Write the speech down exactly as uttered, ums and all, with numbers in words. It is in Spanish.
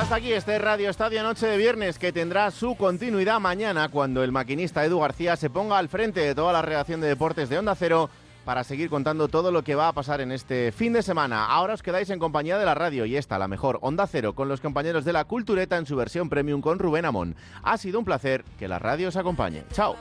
hasta aquí este Radio Estadio Noche de Viernes, que tendrá su continuidad mañana cuando el maquinista Edu García se ponga al frente de toda la redacción de deportes de Onda Cero para seguir contando todo lo que va a pasar en este fin de semana. Ahora os quedáis en compañía de la radio y esta, la mejor, Onda Cero, con los compañeros de La Cultureta en su versión premium con Rubén Amón. Ha sido un placer, que la radio os acompañe. ¡Chao!